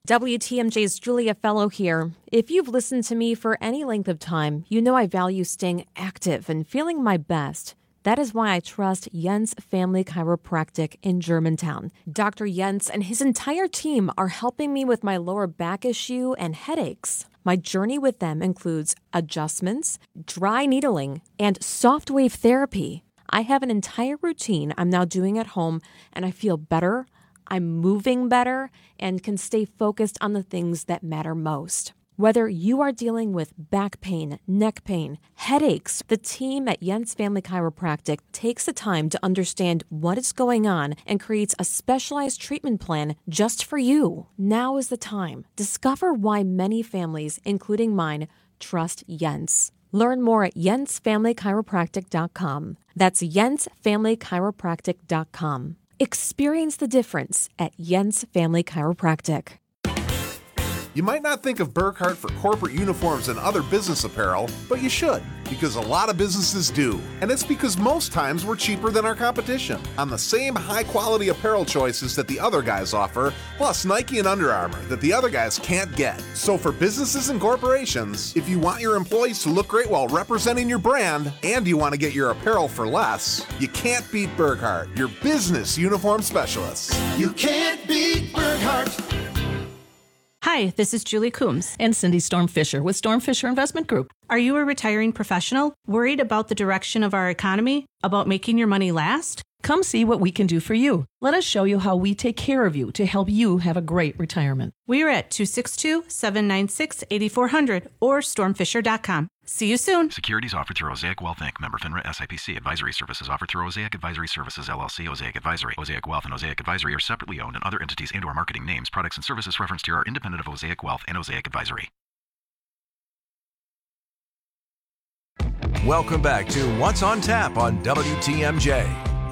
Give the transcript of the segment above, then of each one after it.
WTMJ's Julia Fellow here. If you've listened to me for any length of time, you know I value staying active and feeling my best. That is why I trust Jens Family Chiropractic in Germantown. Dr. Jens and his entire team are helping me with my lower back issue and headaches. My journey with them includes adjustments, dry needling, and soft wave therapy. I have an entire routine I'm now doing at home, and I feel better, I'm moving better, and can stay focused on the things that matter most. Whether you are dealing with back pain, neck pain, headaches, the team at Jens Family Chiropractic takes the time to understand what is going on and creates a specialized treatment plan just for you. Now is the time. Discover why many families, including mine, trust Jens. Learn more at jensfamilychiropractic.com. That's jensfamilychiropractic.com. Experience the difference at Jens Family Chiropractic. You might not think of Burkhart for corporate uniforms and other business apparel, but you should, because a lot of businesses do. And it's because most times we're cheaper than our competition on the same high-quality apparel choices that the other guys offer, plus Nike and Under Armour that the other guys can't get. So for businesses and corporations, if you want your employees to look great while representing your brand, and you want to get your apparel for less, you can't beat Burkhart, your business uniform specialists. You can't beat Burkhart. Hi, this is Julie Coombs and Cindy Storm Fisher with Storm Fisher Investment Group. Are you a retiring professional worried about the direction of our economy, about making your money last? Come see what we can do for you. Let us show you how we take care of you to help you have a great retirement. We are at 262-796-8400 or stormfisher.com. See you soon. Securities offered through Osaic Wealth Inc. Member FINRA SIPC. Advisory services offered through Osaic Advisory Services LLC. Osaic Advisory. Osaic Wealth and Osaic Advisory are separately owned, and other entities and/or marketing names, products, and services referenced here are independent of Osaic Wealth and Osaic Advisory. Welcome back to What's on Tap on WTMJ.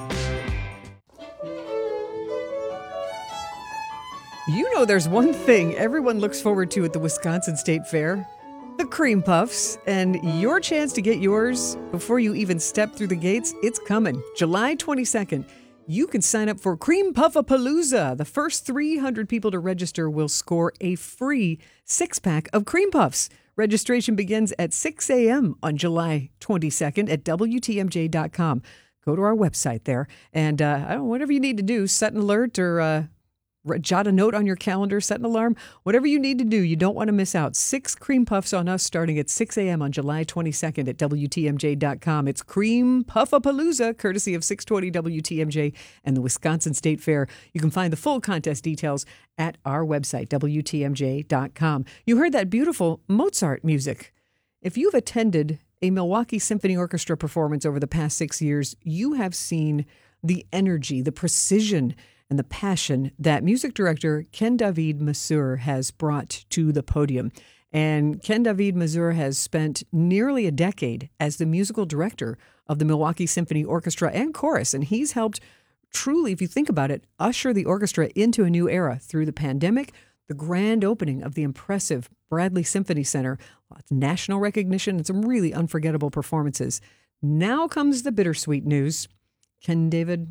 You know there's one thing everyone looks forward to at the Wisconsin State Fair. The Cream Puffs, and your chance to get yours before you even step through the gates, it's coming. July 22nd, you can sign up for Cream Puffapalooza. The first 300 people to register will score a free 6-pack of Cream Puffs. Registration begins at 6 a.m. on July 22nd at WTMJ.com. Go to our website there, and whatever you need to do, set an alert or jot a note on your calendar, set an alarm, whatever you need to do. You don't want to miss out. 6 Cream Puffs on us starting at 6 a.m. on July 22nd at WTMJ.com. It's Cream Puffapalooza, courtesy of 620 WTMJ and the Wisconsin State Fair. You can find the full contest details at our website, WTMJ.com. You heard that beautiful Mozart music. If you've attended a Milwaukee Symphony Orchestra performance over the past 6 years, you have seen the energy, the precision, and the passion that music director Ken David Masur has brought to the podium. And Ken David Masur has spent nearly a decade as the musical director of the Milwaukee Symphony Orchestra and Chorus, and he's helped truly, if you think about it, usher the orchestra into a new era through the pandemic, the grand opening of the impressive Bradley Symphony Center, lots of national recognition, and some really unforgettable performances. Now comes the bittersweet news. Ken David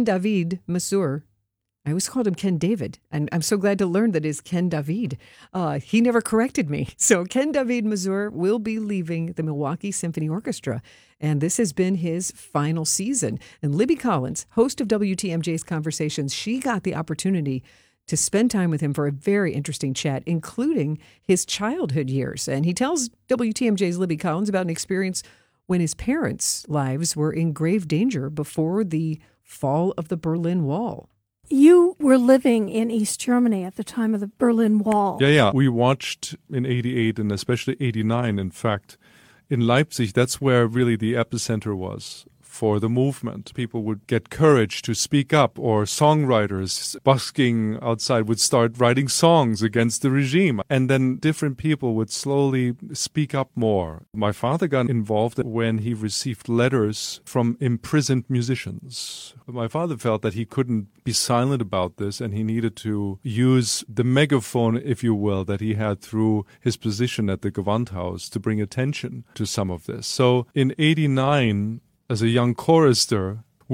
Masur, I always called him Ken David, and I'm so glad to learn that is Ken David. He never corrected me. So Ken David Masur will be leaving the Milwaukee Symphony Orchestra, and this has been his final season. And Libby Collins, host of WTMJ's Conversations, she got the opportunity to spend time with him for a very interesting chat, including his childhood years. And he tells WTMJ's Libby Collins about an experience when his parents' lives were in grave danger before the fall of the Berlin Wall. You were living in East Germany at the time of the Berlin Wall. Yeah. We watched in 88 and especially 89, in fact. In Leipzig, that's where really the epicenter was for the movement. People would get courage to speak up, or songwriters busking outside would start writing songs against the regime. And then different people would slowly speak up more. My father got involved when he received letters from imprisoned musicians. My father felt that he couldn't be silent about this, and he needed to use the megaphone, if you will, that he had through his position at the Gewandhaus to bring attention to some of this. So in 89, as a young chorister,